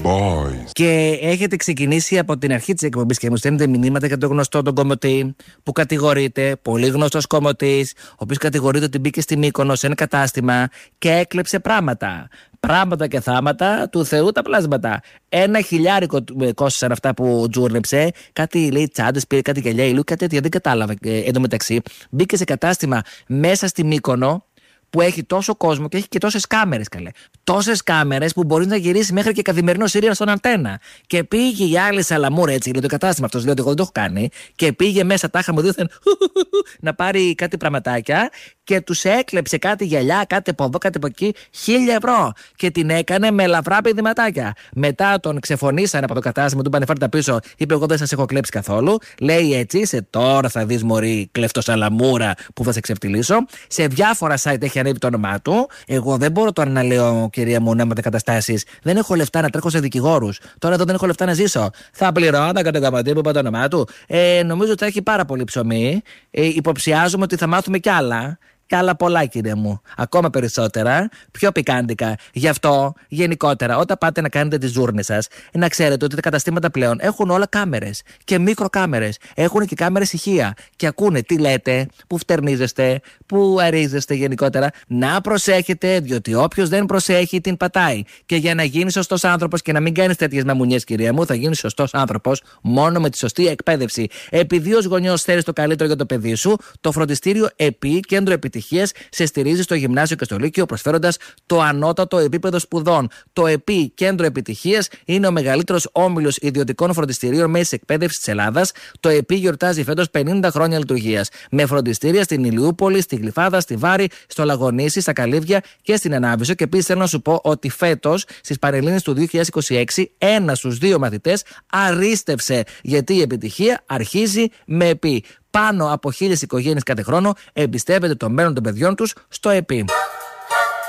Boys. Και έχετε ξεκινήσει από την αρχή της εκπομπής και μου στέλνετε μηνύματα για τον γνωστό τον Κομωτή που κατηγορείται, πολύ γνωστός Κομωτής, ο οποίος κατηγορείται ότι μπήκε στη Μύκονο σε ένα κατάστημα και έκλεψε πράγματα. Πράγματα και θάματα του Θεού τα πλάσματα. 1.000 κόστησαν αυτά που τζούρνεψε. Κάτι λέει τσάντες, πήρε κάτι γυαλιά ηλίου, κάτι τέτοια. Δεν κατάλαβα. Εν τω μεταξύ, μπήκε σε κατάστημα μέσα στη Μύκονο που έχει τόσο κόσμο και έχει και τόσες κάμερες, καλέ. Τόσες κάμερες που μπορεί να γυρίσει μέχρι και καθημερινό Συρία στον αντένα. Και πήγε η άλλη σαλαμούρα, έτσι λέει το κατάστημα αυτός, λέει ότι εγώ δεν το έχω κάνει. Και πήγε μέσα, τάχα μου δίθεν να πάρει κάτι πραγματάκια και τους έκλεψε κάτι γυαλιά, κάτι από εδώ, κάτι από εκεί, 1.000 €. Και την έκανε με ελαφρά πηδηματάκια. Μετά τον ξεφωνήσανε από το κατάστημα, του είπανε φάρτε τα πίσω, είπε εγώ δεν σας έχω κλέψει καθόλου. Λέει έτσι, είσαι τώρα θα δεις μωρή κλεφτοσαλαμούρα που θα σε ξεφτυλίσω. Σε διάφορα site έχει ανέβει το όνομά του. Εγώ δεν μπορώ τώρα να λέω, κυρία μου, να μετακαταστάσεις. Δεν έχω λεφτά να τρέχω σε δικηγόρους. Τώρα εδώ δεν έχω λεφτά να ζήσω. Θα πληρώνω κατά γραμματεία που είπα το όνομά του. Νομίζω ότι θα έχει πάρα πολύ ψωμί. Υποψιάζομαι ότι θα μάθουμε κι άλλα. Και άλλα πολλά, κύριε μου. Ακόμα περισσότερα, πιο πικάντικα. Γι' αυτό, γενικότερα, όταν πάτε να κάνετε τις ζούρνες σας, να ξέρετε ότι τα καταστήματα πλέον έχουν όλα κάμερες. Και μικροκάμερες. Έχουν και κάμερες ηχεία. Και ακούνε τι λέτε, που φτερνίζεστε, που αρίζεστε γενικότερα. Να προσέχετε, διότι όποιος δεν προσέχει την πατάει. Και για να γίνει σωστός άνθρωπος και να μην κάνεις τέτοιες μαμουνιές, κυρία μου, θα γίνει σωστός άνθρωπος μόνο με τη σωστή εκπαίδευση. Επειδή ως γονιός θέλεις το καλύτερο για το παιδί σου, το φροντιστήριο ΕΠΗ, κέντρο επιτυχίας, σε στηρίζει στο γυμνάσιο και στο λύκειο, προσφέροντας το ανώτατο επίπεδο σπουδών. Το ΕΠΗ, κέντρο επιτυχίας, είναι ο μεγαλύτερος όμιλος ιδιωτικών φροντιστηρίων μέσης εκπαίδευσης της Ελλάδας. Το ΕΠΗ γιορτάζει φέτος 50 χρόνια λειτουργίας. Με φροντιστήρια στην Ηλιούπολη, στη Γλυφάδα, στη Βάρη, στο Λαγονήσι, στα Καλύβια και στην Ανάβησο. Και επίσης θέλω να σου πω ότι φέτος, στις Πανελλήνιες του 2026, 1 στους 2 μαθητές αρίστευσε. Γιατί η επιτυχία αρχίζει με ΕΠΗ. Πάνω από 1.000 οικογένειες κάθε χρόνο εμπιστεύεται το μέλλον των παιδιών τους στο ΕΠΗ.